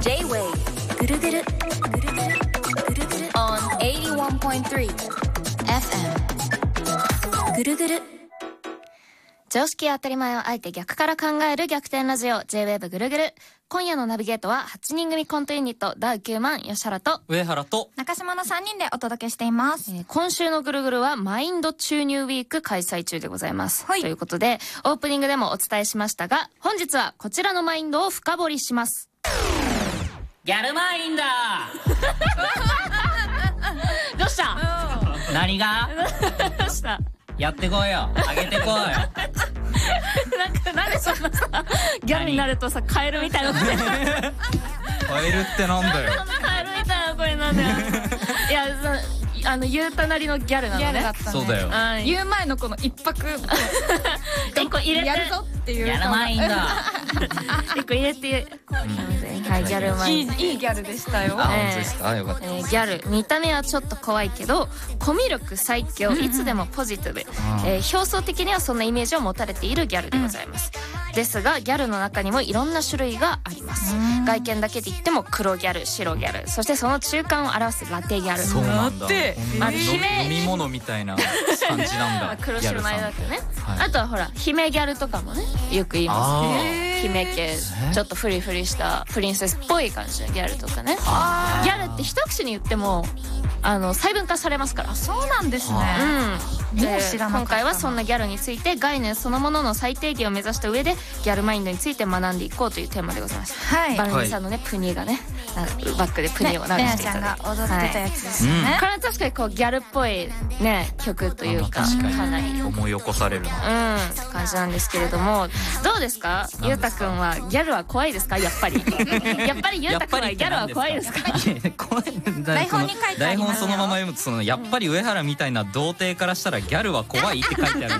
J-Wave ぐるぐるぐるぐるぐるぐる on 81.3 FM ぐるぐる。常識や当たり前をあえて逆から考える逆転ラジオ J-Wave ぐるぐる。今夜のナビゲートは8人組コントユニットダウ9万吉原と上原と中島の3人でお届けしています。 今週のぐるぐるはマインド注入ウィーク開催中でございます、 はい、 ということでオープニングでもお伝えしましたが、本日はこちらのマインドを深掘りします。 ギャルマインだどうした何がどうしたやってこいよ、あげてこいよなんでそんなさギャルになるとさカエルみたいな声カエルってなんだよカエルみたいな声なんだよいやゆうたなりのギャルなのね。 ギャルだったね。 そうだよ、 言う前のこの一泊一個入れてやるぞっていうギャルマインだ一個入れて、はい、ギャルマインドいいギャルでしたよ。 あ、本当ですか、よかった。 ギャル見た目はちょっと怖いけどコミュ力最強、いつでもポジティブ、表層的にはそんなイメージを持たれているギャルでございます、ですがギャルの中にもいろんな種類があります、外見だけで言っても黒ギャル、白ギャル、そしてその中間を表すラテギャル。 そうなんだ、 姫飲み物みたいな感じなんだ黒白の間だけどね、 はい、 あとはほら姫ギャルとかもねよく言いますね。姫系ちょっとフリフリしたプリンセスっぽい感じのギャルとかね。ギャルって一口に言っても細分化されますから。 そうなんですね。 で今回はそんなギャルについて概念そのものの最低限を目指した上でギャルマインドについて学んでいこうというテーマでございます。 はい。 バルニーさんのねプニーがねバックでプニーを流していただいて、 レナちゃんが踊ってたやつですよね。 これは確かにこうギャルっぽいね曲というか、かなり思い起こされるなって感じなんですけれども、どうですかゆうたくんはギャルは怖いですか？やっぱりやっぱりゆうたくんはギャルは怖いですか？ 台本に書いてありますよ。 台本そのまま読むとやっぱり上原みたいな童貞からしたらギャルは怖いって書いてあるん